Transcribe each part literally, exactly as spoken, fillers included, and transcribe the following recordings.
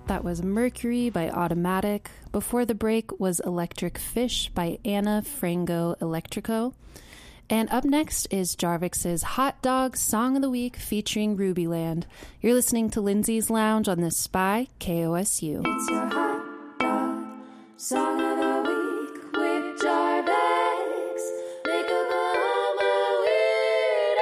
That was Mercury by Automatic. Before the break was Electric Fish by Anna Frango Electrico. And up next is Jarvik's Hot Dog Song of the Week featuring Rubyland. You're listening to Lindsay's Lounge on the Spy K O S U. It's your hot dog song of the week with Jarvik's. Think of a weird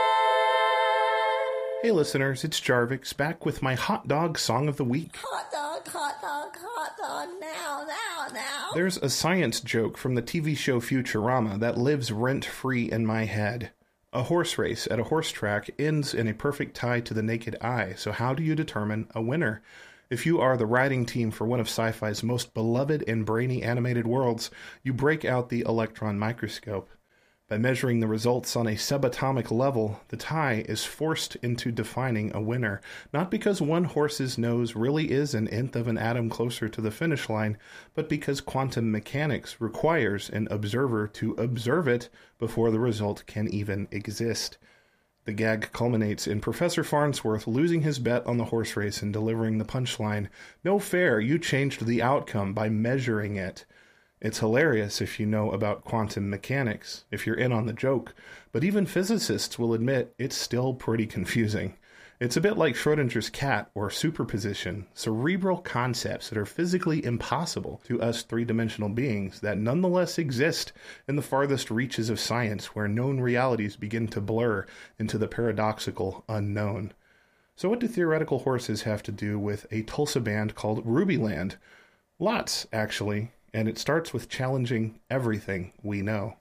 eye. Hey listeners, it's Jarvik's back with my hot dog song of the week. Hot dog, hot dog, hot dog, now, now, now. There's a science joke from the T V show Futurama that lives rent-free in my head. A horse race at a horse track ends in a perfect tie to the naked eye, so how do you determine a winner? If you are the riding team for one of sci-fi's most beloved and brainy animated worlds, you break out the electron microscope. By measuring the results on a subatomic level, the tie is forced into defining a winner, not because one horse's nose really is an nth of an atom closer to the finish line, but because quantum mechanics requires an observer to observe it before the result can even exist. The gag culminates in Professor Farnsworth losing his bet on the horse race and delivering the punchline, "No fair, you changed the outcome by measuring it." It's hilarious if you know about quantum mechanics, if you're in on the joke, but even physicists will admit it's still pretty confusing. It's a bit like Schrödinger's cat or superposition, cerebral concepts that are physically impossible to us three-dimensional beings that nonetheless exist in the farthest reaches of science where known realities begin to blur into the paradoxical unknown. So what do theoretical horses have to do with a Tulsa band called Rubyland? Lots, actually. And it starts with challenging everything we know.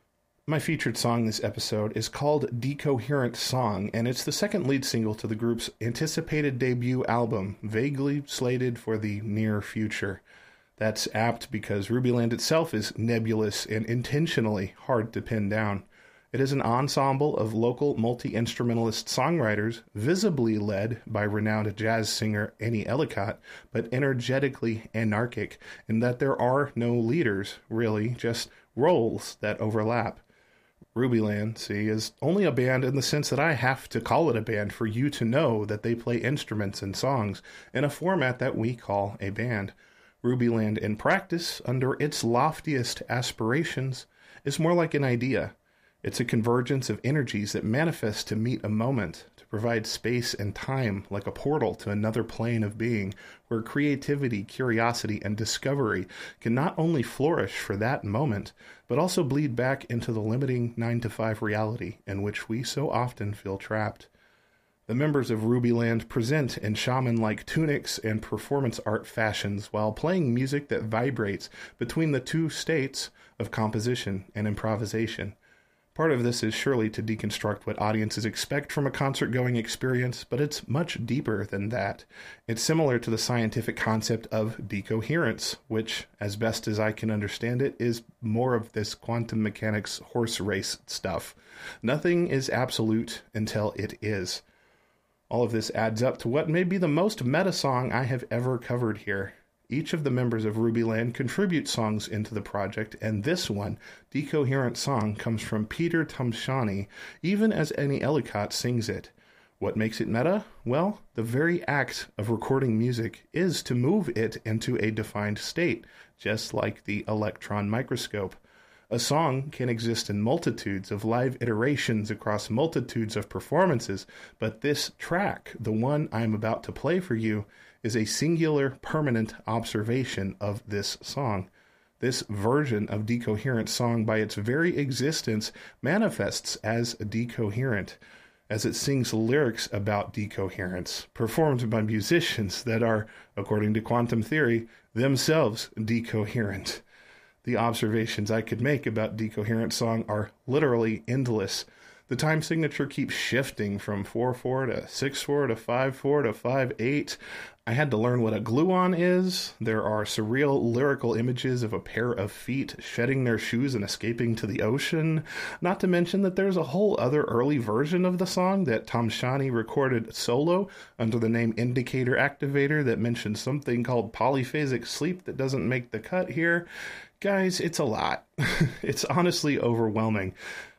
My featured song this episode is called Decoherent Song, and it's the second lead single to the group's anticipated debut album, vaguely slated for the near future. That's apt because Rubyland itself is nebulous and intentionally hard to pin down. It is an ensemble of local multi-instrumentalist songwriters, visibly led by renowned jazz singer Annie Ellicott, but energetically anarchic in that there are no leaders, really, just roles that overlap. Rubyland, see, is only a band in the sense that I have to call it a band for you to know that they play instruments and songs in a format that we call a band. Rubyland in practice, under its loftiest aspirations, is more like an idea. It's a convergence of energies that manifest to meet a moment, to provide space and time like a portal to another plane of being, where creativity, curiosity, and discovery can not only flourish for that moment, but also bleed back into the limiting nine to five reality in which we so often feel trapped. The members of Rubyland present in shaman-like tunics and performance art fashions while playing music that vibrates between the two states of composition and improvisation. Part of this is surely to deconstruct what audiences expect from a concert-going experience, but it's much deeper than that. It's similar to the scientific concept of decoherence, which, as best as I can understand it, is more of this quantum mechanics horse race stuff. Nothing is absolute until it is. All of this adds up to what may be the most meta song I have ever covered here. Each of the members of Rubyland contribute songs into the project, and this one, Decoherent Song, comes from Peter Tomshani, even as Annie Ellicott sings it. What makes it meta? Well, the very act of recording music is to move it into a defined state, just like the electron microscope. A song can exist in multitudes of live iterations across multitudes of performances, but this track, the one I'm about to play for you, is a singular, permanent observation of this song. This version of Decoherent Song, by its very existence, manifests as decoherent, as it sings lyrics about decoherence, performed by musicians that are, according to quantum theory, themselves decoherent. The observations I could make about Decoherent Song are literally endless. The time signature keeps shifting from four four to six four to five four to five eight. I had to learn what a gluon is. There are surreal lyrical images of a pair of feet shedding their shoes and escaping to the ocean. Not to mention that there's a whole other early version of the song that Tomshani recorded solo under the name Indicator Activator that mentions something called polyphasic sleep that doesn't make the cut here. Guys, it's a lot. It's honestly overwhelming.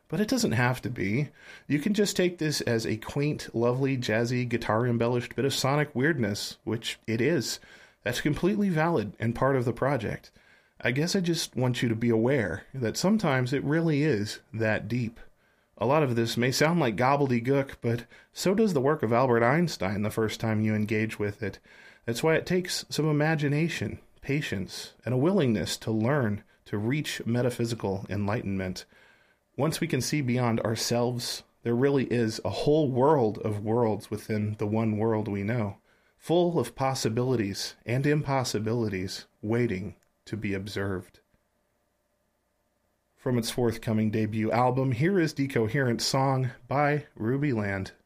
But it doesn't have to be. You can just take this as a quaint, lovely, jazzy, guitar-embellished bit of sonic weirdness, which it is. That's completely valid and part of the project. I guess I just want you to be aware that sometimes it really is that deep. A lot of this may sound like gobbledygook, but so does the work of Albert Einstein the first time you engage with it. That's why it takes some imagination, patience, and a willingness to learn to reach metaphysical enlightenment. Once we can see beyond ourselves, there really is a whole world of worlds within the one world we know, full of possibilities and impossibilities waiting to be observed. From its forthcoming debut album, here is Decoherent Song by Rubyland.